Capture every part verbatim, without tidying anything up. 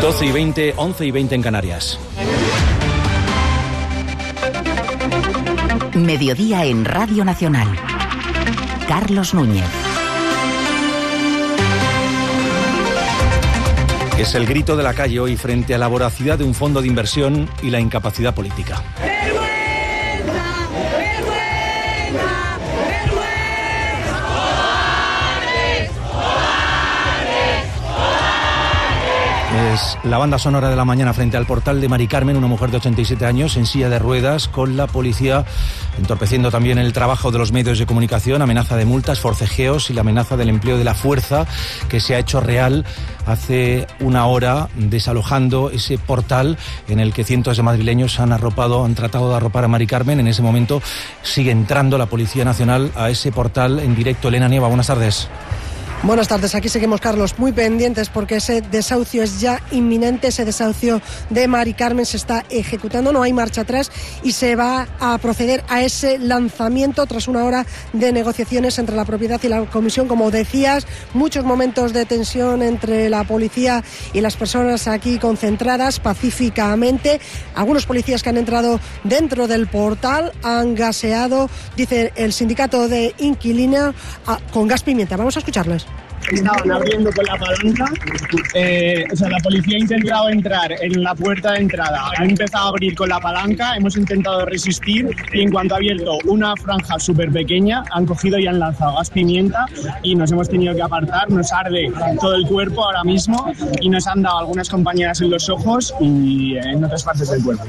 doce y veinte, once y veinte en Canarias. Mediodía en Radio Nacional. Carlos Núñez. Es el grito de la calle hoy frente a la voracidad de un fondo de inversión y la incapacidad política. Es la banda sonora de la mañana frente al portal de Mari Carmen, una mujer de ochenta y siete años en silla de ruedas, con la policía entorpeciendo también el trabajo de los medios de comunicación, amenaza de multas, forcejeos y la amenaza del empleo de la fuerza que se ha hecho real hace una hora, desalojando ese portal en el que cientos de madrileños han arropado, han tratado de arropar a Mari Carmen. En ese momento sigue entrando la Policía Nacional a ese portal en directo. Elena Nieva, buenas tardes. Buenas tardes, aquí seguimos, Carlos, muy pendientes porque ese desahucio es ya inminente, ese desahucio de Mari Carmen se está ejecutando, no hay marcha atrás y se va a proceder a ese lanzamiento tras una hora de negociaciones entre la propiedad y la comisión. Como decías, muchos momentos de tensión entre la policía y las personas aquí concentradas pacíficamente. Algunos policías que han entrado dentro del portal han gaseado, dice el sindicato de inquilinos, con gas pimienta. Vamos a escucharles. Estaban abriendo con la palanca, eh, o sea, la policía ha intentado entrar en la puerta de entrada, ha empezado a abrir con la palanca, hemos intentado resistir y en cuanto ha abierto una franja súper pequeña, han cogido y han lanzado gas pimienta y nos hemos tenido que apartar, nos arde todo el cuerpo ahora mismo y nos han dado algunas compañeras en los ojos y en otras partes del cuerpo.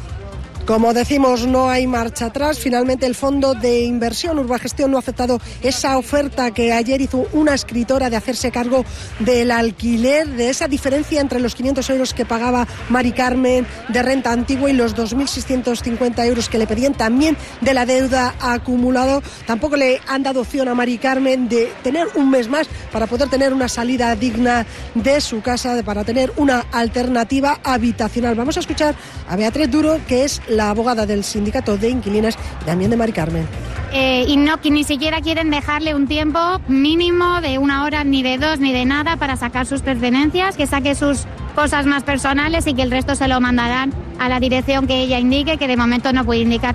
Como decimos, no hay marcha atrás. Finalmente, el fondo de inversión Urbagestión no ha aceptado esa oferta que ayer hizo una escritora de hacerse cargo del alquiler, de esa diferencia entre los quinientos euros que pagaba Mari Carmen de renta antigua y los dos mil seiscientos cincuenta euros que le pedían también de la deuda acumulado. Tampoco le han dado opción a Mari Carmen de tener un mes más para poder tener una salida digna de su casa, para tener una alternativa habitacional. Vamos a escuchar a Beatriz Duro, que es la abogada del sindicato de inquilinas y también de Mari Carmen. Eh, y no, que ni siquiera quieren dejarle un tiempo mínimo de una hora, ni de dos, ni de nada para sacar sus pertenencias, que saque sus cosas más personales y que el resto se lo mandarán a la dirección que ella indique, que de momento no puede indicar.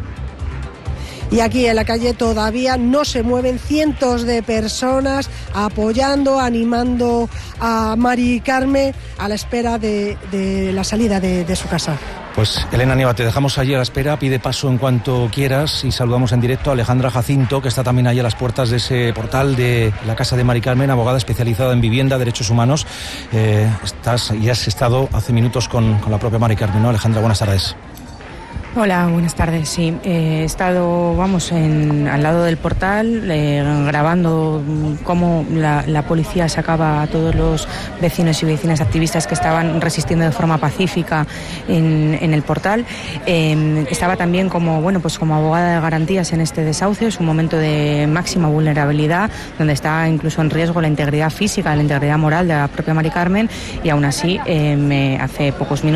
Y aquí en la calle todavía no se mueven cientos de personas apoyando, animando a Mari Carmen a la espera de, de la salida de, de su casa. Pues Elena Nieva, te dejamos allí a la espera, pide paso en cuanto quieras y saludamos en directo a Alejandra Jacinto, que está también allí a las puertas de ese portal de la casa de Mari Carmen, abogada especializada en vivienda, derechos humanos. Eh, estás y has estado hace minutos con, con la propia Mari Carmen, ¿no? Alejandra, buenas tardes. Hola, buenas tardes. Sí, eh, he estado, vamos, en, al lado del portal, eh, grabando cómo la, la policía sacaba a todos los vecinos y vecinas activistas que estaban resistiendo de forma pacífica en, en el portal. Eh, estaba también como, bueno, pues como abogada de garantías en este desahucio. Es un momento de máxima vulnerabilidad, donde está incluso en riesgo la integridad física, la integridad moral de la propia Mari Carmen, y aún así, eh, me, hace pocos minutos